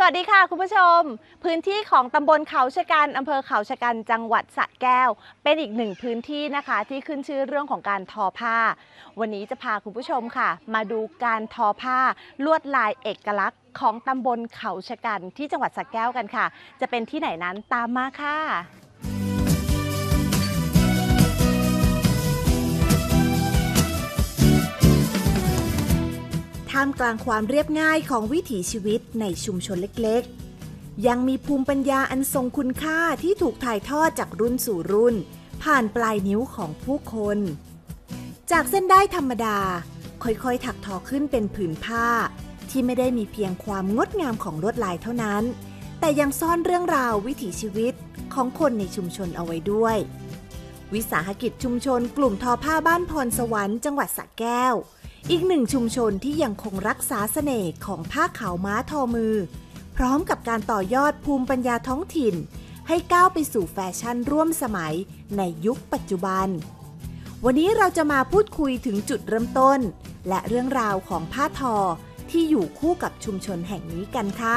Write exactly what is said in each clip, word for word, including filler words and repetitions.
วัสดีค่ะคุณผู้ชมพื้นที่ของตำบลเขาชะกันอำเภอเขาชะกันจังหวัดสระแก้วเป็นอีกหนึ่งพื้นที่นะคะที่ขึ้นชื่อเรื่องของการทอผ้าวันนี้จะพาคุณผู้ชมค่ะมาดูการทอผ้าลวดลายเอกลักษณ์ของตำบลเขาชะกันที่จังหวัดสระแก้วกันค่ะจะเป็นที่ไหนนั้นตามมาค่ะท่ามกลางความเรียบง่ายของวิถีชีวิตในชุมชนเล็กๆยังมีภูมิปัญญาอันทรงคุณค่าที่ถูกถ่ายทอดจากรุ่นสู่รุ่นผ่านปลายนิ้วของผู้คนจากเส้นด้ายธรรมดาค่อยๆถักทอขึ้นเป็นผืนผ้าที่ไม่ได้มีเพียงความงดงามของลวดลายเท่านั้นแต่ยังซ่อนเรื่องราววิถีชีวิตของคนในชุมชนเอาไว้ด้วยวิสาหกิจชุมชนกลุ่มทอผ้าบ้านพรสวรรค์จังหวัดสระแก้วอีกหนึ่งชุมชนที่ยังคงรักษาเสน่ห์ของผ้าขาวม้าทอมือพร้อมกับการต่อยอดภูมิปัญญาท้องถิ่นให้ก้าวไปสู่แฟชั่นร่วมสมัยในยุคปัจจุบันวันนี้เราจะมาพูดคุยถึงจุดเริ่มต้นและเรื่องราวของผ้าทอที่อยู่คู่กับชุมชนแห่งนี้กันค่ะ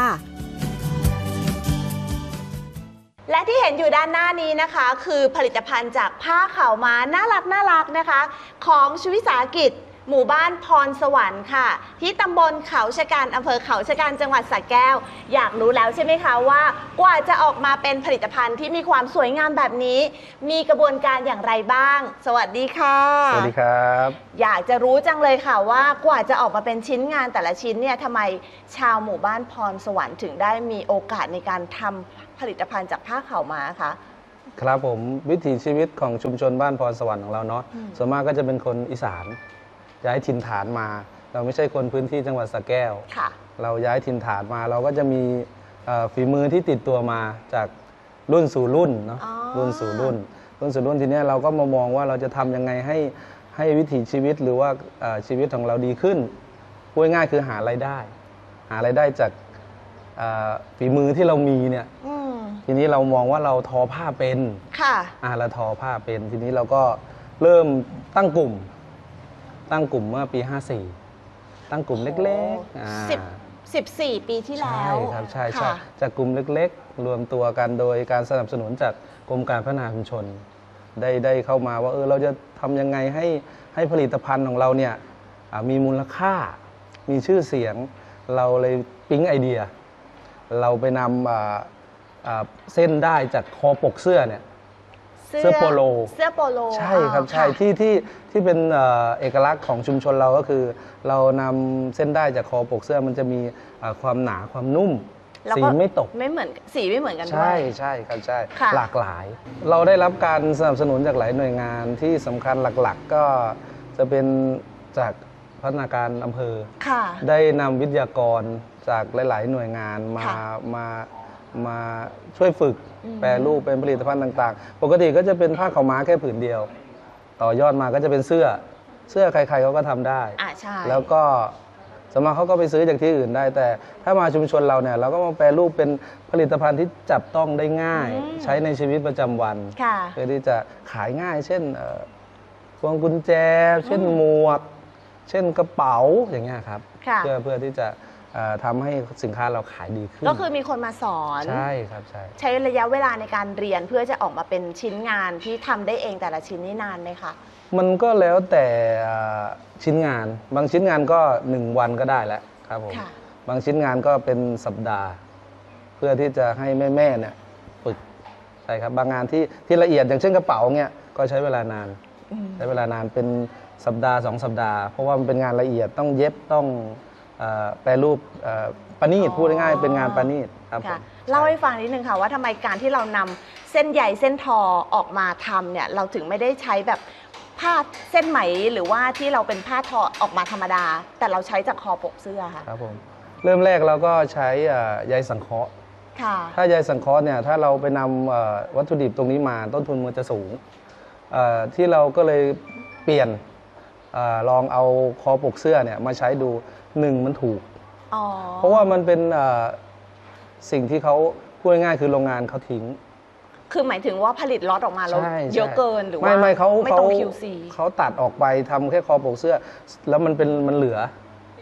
และที่เห็นอยู่ด้านหน้านี้นะคะคือผลิตภัณฑ์จากผ้าขาวม้าน่ารักน่ารักนะคะของวิสาหกิจหมู่บ้านพรสวรรค์ค่ะที่ตำบลเขาชะกันอำเภอเขาชะกันจังหวัดสระแก้วอยากรู้แล้วใช่ไหมคะว่ากว่าจะออกมาเป็นผลิตภัณฑ์ที่มีความสวยงามแบบนี้มีกระบวนการอย่างไรบ้างสวัสดีค่ะสวัสดีครับอยากจะรู้จังเลยค่ะว่ากว่าจะออกมาเป็นชิ้นงานแต่ละชิ้นเนี่ยทำไมชาวหมู่บ้านพรสวรรค์ถึงได้มีโอกาสในการทำผลิตภัณฑ์จากผ้าขาวม้าคะครับผมวิถีชีวิตของชุมชนบ้านพรสวรรค์ของเราเนาะส่วนมากก็จะเป็นคนอีสานย้ายถิ่นฐานมาเราไม่ใช่คนพื้นที่จังหวัดสระแก้วเราย้ายถิ่นฐานมาเราก็จะมีฝีมือที่ติดตัวมาจากรุ่นสู่รุ่นเนาะรุ่นสู่รุ่นรุ่นสู่รุ่นทีนี้เราก็มามองว่าเราจะทำยังไงให้ให้วิถีชีวิตหรือว่าชีวิตของเราดีขึ้นพูดง่ายคือหารายได้หารายได้จากฝีมือที่เรามีเนี่ยทีนี้เรามองว่าเราทอผ้าเป็นค่ะเราทอผ้าเป็นทีนี้เราก็เริ่มตั้งกลุ่มตั้งกลุ่มเมื่อปีห้าสี่ตั้งกลุ่มเล็กๆสิบ สิบสี่ปีที่แล้วใช่ครับใช่ใช่จากกลุ่มเล็กๆรวมตัวกันโดยการสนับสนุนจากกรมการพัฒนาชุมชนได้ได้เข้ามาว่าเออเราจะทำยังไงให้ให้ผลิตภัณฑ์ของเราเนี่ยมีมูลค่ามีชื่อเสียงเราเลยปิ๊งไอเดียเราไปนำเส้นได้จากคอปกเสื้อเนี่ยเสื้อโปโลเสื้อโปโลใช่ครับใช่ที่ที่ที่เป็นเอกลักษณ์ของชุมชนเราก็คือเรานำเส้นได้จากคอปกเสื้อมันจะมีความหนาความนุ่มสีไม่ตกไม่เหมือนสีไม่เหมือนกันด้วยใช่ใช่ครับใช่หลากหลายเราได้รับการสนับสนุนจากหลายหน่วยงานที่สำคัญหลักๆก็จะเป็นจากพัฒนาการอำเภอได้นำวิทยากรจากหลายๆหน่วยงานมามามาช่วยฝึกแปรรูปเป็นผลิตภัณฑ์ต่างๆปกติก็จะเป็นผ้าขาวม้าแค่ผืนเดียวต่อยอดมาก็จะเป็นเสื้อเสื้อใครๆเขาก็ทำได้แล้วก็สมมติเขาก็ไปซื้อจากที่อื่นได้แต่ถ้ามาชุมชนเราเนี่ยเราก็มาแปรรูปเป็นผลิตภัณฑ์ที่จับต้องได้ง่ายใช้ในชีวิตประจำวันเพื่อที่จะขายง่ายเช่นพวงกุญแจเช่นหมวกเช่นกระเป๋าอย่างเงี้ยครับเพื่อเพื่อที่จะทำให้สินค้าเราขายดีขึ้นก็คือมีคนมาสอนใช่ครับใช่ใช้ระยะเวลาในการเรียนเพื่อจะออกมาเป็นชิ้นงานที่ทำได้เองแต่ละชิ้นนี่นานไหมคะมันก็แล้วแต่ชิ้นงานบางชิ้นงานก็หนึ่งวันก็ได้แล้วครับผมบางชิ้นงานก็เป็นสัปดาห์เพื่อที่จะให้แม่ๆเนี่ยฝึกใช่ครับบางงานที่ที่ละเอียดอย่างเช่นกระเป๋าเนี่ยก็ใช้เวลานานใช้เวลานานเป็นสัปดาห์สองสัปดาห์เพราะว่ามันเป็นงานละเอียดต้องเย็บต้องแปรรูปประณีตพูดง่ายๆเป็นงานประณีตครับเล่าให้ฟังนิดนึงค่ะว่าทำไมการที่เรานำเส้นใยเส้นทอออกมาทำเนี่ยเราถึงไม่ได้ใช้แบบผ้าเส้นไหมหรือว่าที่เราเป็นผ้าทอออกมาธรรมดาแต่เราใช้จากคอปกเสื้อค่ะครับผมเริ่มแรกเราก็ใช้ใยสังเคราะห์ถ้าใยสังเคราะห์เนี่ยถ้าเราไปนำวัตถุดิบตรงนี้มาต้นทุนมันจะสูงที่เราก็เลยเปลี่ยนลองเอาคอปกเสื้อเนี่ยมาใช้ดูหนึ่งมันถูกเพราะว่ามันเป็นสิ่งที่เขาพูดง่ายๆคือโรงงานเขาทิ้งคือหมายถึงว่าผลิตล็อตออกมาแล้วเยอะเกินหรือว่าไม่ไม่เขาไม่ต้อง คิว ซีเขาตัดออกไปทำแค่คอปกเสื้อแล้วมันเป็นมันเหลือ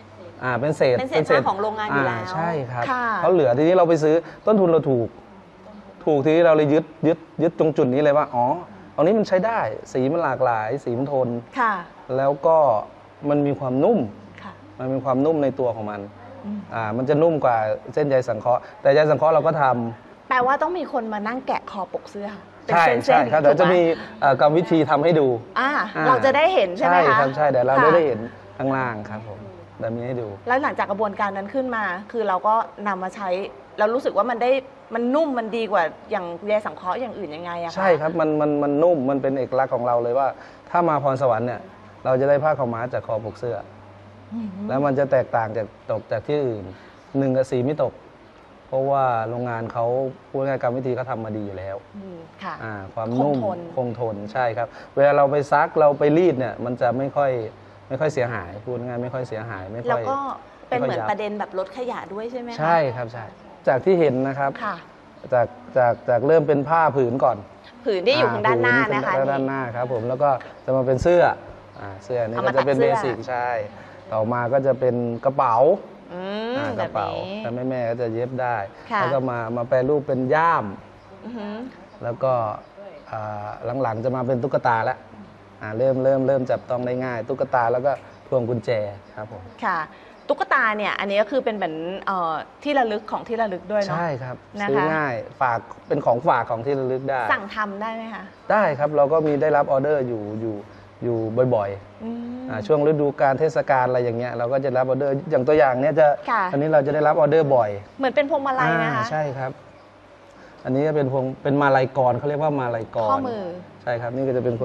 อ่าเป็นเศษเป็นเศษผ้าของโรงงานอยู่แล้วใช่ครับค่ะเขาเหลือทีนี้เราไปซื้อต้นทุนเราถูก ถูกทีนี้เราเลยยึดยึดยึดตรงจุดนี้เลยว่าอ๋อตรงนี้มันใช้ได้สีมันหลากหลายสีมันทนค่ะแล้วก็มันมีความนุ่มค่ะมันมีความนุ่มในตัวของมันอ่ามันจะนุ่มกว่าเส้นใยสังเคราะห์แต่ใยสังเคราะห์เราก็ทำแปลว่าต้องมีคนมานั่งแกะคอปกเสื้อเป็นใช่เส้นๆใช่ครับเดี๋ยวจะมีถูกไหเอ่อกรรมวิธีทำให้ดูอ่าอ่าเราจะได้เห็นใช่ไหมคะใช่ครับใช่เดี๋ยวเราค่ะได้เห็นข้างล่างครับผมเดี๋ยวมีให้ดูแล้วหลังจากกระบวนการนั้นขึ้นมา คือเราก็นำมาใช้เรารู้สึกว่ามันได้มันนุ่มมันดีกว่าอย่างใยสังเคราะห์อย่างอื่นยังไงอะคะใช่ครับมันมันมันนุ่มมันเป็นเอกลักษณ์ของเราเลยว่า ถ้ามาพรสวรรค์เนี่ยเราจะได้ผ้าขาวม้าจากคอปกเสื้ออแล้วมันจะแตกต่างจากตกจากที่อื่นหนึ่งกับสีไม่ตก เพราะว่าโรงงานเขาพูดง่ายๆกรรมวิธีเขาทำมาดีอยู่แล้วอืมค่ะอ่าความนุ่มคงทนคงทนใช่ครับ เวลาเราไปซักเราไปรีดเนี่ยมันจะไม่ค่อยไม่ค่อยเสียหายพูดง่ายๆไม่ค่อยเสียหายไม่ค่แล้วอยก็เป็นเหมือนไม่ค่อยยับประเด็นแบบลดขยะด้วยใช่ไหมคะใช่ครับใช่จากที่เห็นนะครับค่ะจากจากจากเริ่มเป็นผ้าผืนก่อนผืนที่อยู่ทางด้านหน้าผืนะคะทางด้านหน้าครับผมแล้วก็จะมาเป็นเสื้ออ่าเสื้อนี่เอาก็มาจะเป็นตัดเสื้เบอสิกใช่ต่อมาก็จะเป็นกระเป๋าอืมอ่ากแบระบเป๋านี้แต่แม่แม่ๆก็จะเย็บได้ค่ะแล้วก็มามาแปรรูปเป็นย่ามอือหือแล้วก็อ่าหลังๆจะมาเป็นตุ๊กตาแล้วอ่าเริ่มเริ่มเริ่มจับต้องได้ง่าย ตุ๊กตาแล้วก็พวงกุญแจครับผมค่ะ ตุ๊กตาเนี่ยอันนี้ก็คือเป็นเหมือนเอ่อที่ระลึกของที่ระลึกด้วยเนาะใช่ครับนะคะซื้อง่ายฝากเป็นของฝากของที่ระลึกได้สั่งทำได้ไหมคะได้ครับเราก็มีได้รับออเดอร์อยู่อยู่อยู่บ่อยๆอืมอ่าช่วงฤดูการเทศกาลอะไรอย่างเงี้ยเราก็จะรับออเดอร์อย่างตัวอย่างเนี้ยจะค่ะอันนี้เราจะได้รับออเดอร์บ่อยเหมือนเป็นพวงมาลัยนะคะอ่าใช่ครับ อันนี้ก็เป็นพวงเป็นมาลัยกรเขาเรียกว่ามาลัยกรข้อมือใช่ครับนี่ก็จะเป็น